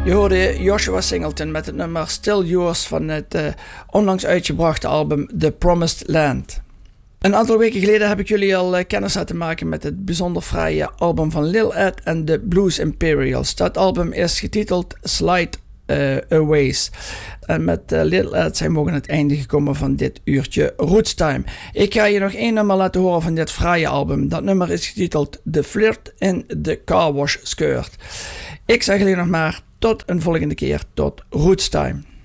Je hoorde Joshua Singleton met het nummer Still Yours van het onlangs uitgebrachte album The Promised Land. Een aantal weken geleden heb ik jullie al kennis laten maken met het bijzonder fraaie album van Lil Ed en de Blues Imperials. Dat album is getiteld Slide Aways. En met Lil Ed zijn we ook aan het einde gekomen van dit uurtje Roots Time. Ik ga je nog één nummer laten horen van dit fraaie album. Dat nummer is getiteld The Flirt in the Car Wash Skirt. Ik zeg alleen nog maar tot een volgende keer, tot Roots Time.